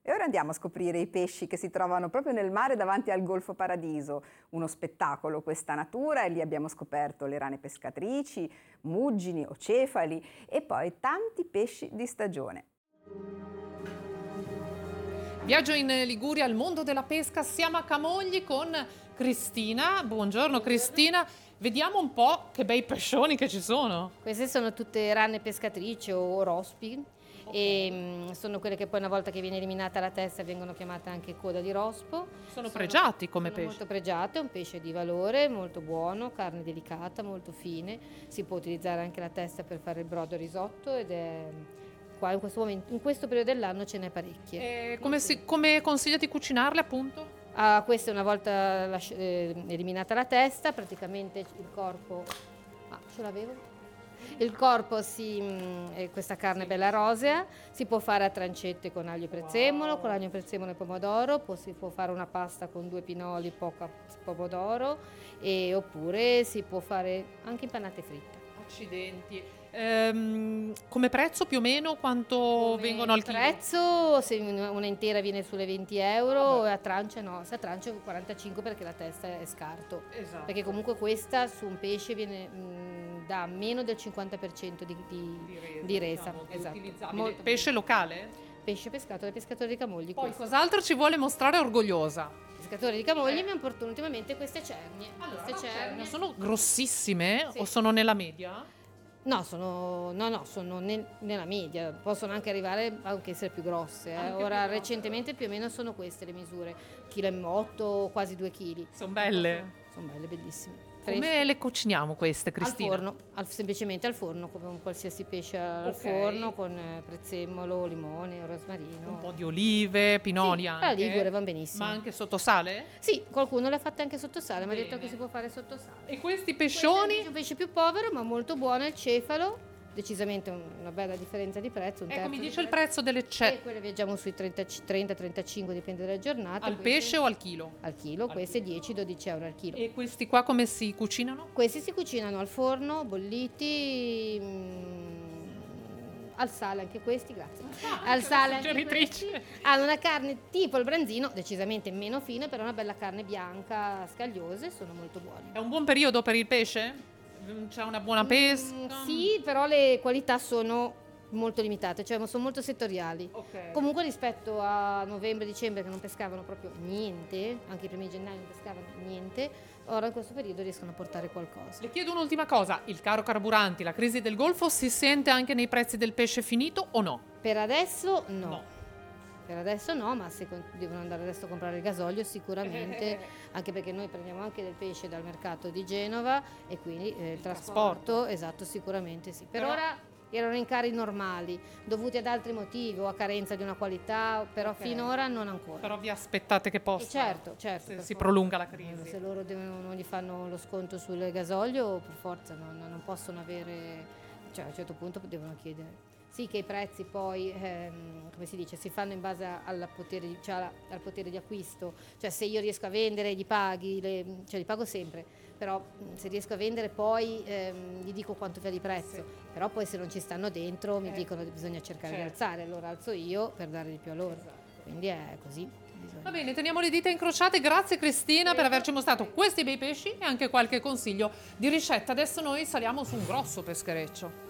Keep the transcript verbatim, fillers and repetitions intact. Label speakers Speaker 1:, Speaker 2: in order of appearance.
Speaker 1: E ora andiamo a scoprire i pesci che si trovano proprio nel mare davanti al Golfo Paradiso. Uno spettacolo questa natura, e lì abbiamo scoperto le rane pescatrici, muggini, ocefali e poi tanti pesci di stagione.
Speaker 2: Viaggio in Liguria al mondo della pesca, siamo a Camogli con Cristina. Buongiorno Cristina, vediamo un po' che bei pescioni che ci sono.
Speaker 3: Queste sono tutte rane pescatrici o rospi, okay. E mh, sono quelle che poi una volta che viene eliminata la testa vengono chiamate anche coda di rospo.
Speaker 2: Sono, sono pregiati come
Speaker 3: sono
Speaker 2: pesci.
Speaker 3: Molto pregiate, è un pesce di valore, molto buono, carne delicata, molto fine. Si può utilizzare anche la testa per fare il brodo risotto ed è... Qua in questo, momento, in questo periodo dell'anno ce n'è parecchie.
Speaker 2: E come, si, come consiglia di cucinarle appunto?
Speaker 3: Ah, questa una volta lasci- eh, eliminata la testa, praticamente il corpo... Ah, ce l'avevo? Il corpo, si, mh, questa carne
Speaker 2: sì.
Speaker 3: bella rosea, si può fare a trancette con aglio e prezzemolo, wow. Con aglio e prezzemolo e pomodoro, poi si può fare una pasta con due pinoli, poca pomodoro, e, oppure si può fare anche impanate fritte.
Speaker 2: Accidenti. Ehm, come prezzo più o meno quanto come vengono al chilo?
Speaker 3: Il prezzo, se una intera viene sulle venti euro, e a trancia no, se a trancia quarantacinque perché la testa è scarto.
Speaker 2: Esatto.
Speaker 3: Perché comunque questa su un pesce viene mh, da meno del cinquanta per cento di, di,
Speaker 2: di resa.
Speaker 3: Di resa.
Speaker 2: Diciamo,
Speaker 3: esatto.
Speaker 2: Utilizzabile.
Speaker 3: Molto
Speaker 2: pesce
Speaker 3: bene.
Speaker 2: locale?
Speaker 3: Pesce pescato dai pescatori di Camogli.
Speaker 2: Poi
Speaker 3: questo.
Speaker 2: Cos'altro ci vuole mostrare orgogliosa?
Speaker 3: I pescatori di Camogli
Speaker 2: eh.
Speaker 3: mi hanno portato ultimamente queste cernie.
Speaker 2: Allora,
Speaker 3: queste cernie.
Speaker 2: Sono grossissime, sì. O sono nella media?
Speaker 3: No, sono, no, no, sono nel, nella media, possono anche arrivare anche essere più grosse. Eh. Ora più recentemente più o meno sono queste le misure, chilo e otto, quasi due chili.
Speaker 2: Sono belle?
Speaker 3: Sono belle, bellissime.
Speaker 2: Come le cuciniamo queste, Cristina?
Speaker 3: Al forno, al, semplicemente al forno, come un qualsiasi pesce al okay. forno, con eh, prezzemolo, limone, rosmarino.
Speaker 2: Un po' di olive, pinoli
Speaker 3: sì,
Speaker 2: anche.
Speaker 3: La Ligure vanno benissimo.
Speaker 2: Ma anche sotto sale?
Speaker 3: Sì, qualcuno le ha fatte anche sotto sale, mi ha detto che si può fare sotto sale.
Speaker 2: E questi pescioni?
Speaker 3: Questo è un pesce più povero, ma molto buono, è il cefalo. Decisamente una bella differenza di prezzo. Un
Speaker 2: ecco, mi dice
Speaker 3: di
Speaker 2: il prezzo delle cefalo.
Speaker 3: E quelle viaggiamo sui trenta trentacinque, dipende dalle giornate.
Speaker 2: Al
Speaker 3: questi,
Speaker 2: pesce o al chilo?
Speaker 3: Al chilo, al queste chilo. dieci dodici euro al chilo.
Speaker 2: E questi qua come si cucinano?
Speaker 3: Questi si cucinano al forno, bolliti, mh, al sale anche questi, grazie.
Speaker 2: Ah,
Speaker 3: al sale
Speaker 2: anche questi.
Speaker 3: Hanno una carne tipo il branzino, decisamente meno fine, però una bella carne bianca, scagliose, sono molto buoni.
Speaker 2: È un buon periodo per il pesce? C'è una buona pesca?
Speaker 3: Mm, sì, però le qualità sono molto limitate, cioè sono molto settoriali.
Speaker 2: Okay.
Speaker 3: Comunque rispetto a novembre-dicembre che non pescavano proprio niente, anche i primi gennaio non pescavano niente, ora in questo periodo riescono a portare qualcosa.
Speaker 2: Le chiedo un'ultima cosa, il caro carburanti, la crisi del Golfo si sente anche nei prezzi del pesce finito o no?
Speaker 3: Per adesso no.
Speaker 2: No.
Speaker 3: Per adesso no, ma se devono andare adesso a comprare il gasolio sicuramente, anche perché noi prendiamo anche del pesce dal mercato di Genova e quindi eh, il, il trasporto, trasporto, esatto, sicuramente sì. Per però... ora erano rincari normali, dovuti ad altri motivi o a carenza di una qualità, però okay. Finora non ancora.
Speaker 2: Però vi aspettate che possa?
Speaker 3: E certo, certo.
Speaker 2: Se si forza. prolunga la crisi.
Speaker 3: Se loro devono, non gli fanno lo sconto sul gasolio, per forza non, non possono avere, cioè a un certo punto devono chiedere. Sì, che i prezzi poi, ehm, come si dice, si fanno in base al potere, cioè alla, al potere di acquisto. Cioè se io riesco a vendere, gli paghi, le, cioè li pago sempre, però se riesco a vendere poi ehm, gli dico quanto fa di prezzo. Sì. Però poi se non ci stanno dentro mi eh. dicono che bisogna cercare certo. di alzare, allora alzo io per dare di più a loro. Esatto. Quindi è così. Bisogna.
Speaker 2: Va bene, teniamo le dita incrociate. Grazie Cristina sì. per averci mostrato questi bei pesci e anche qualche consiglio di ricetta. Adesso noi saliamo su un grosso peschereccio.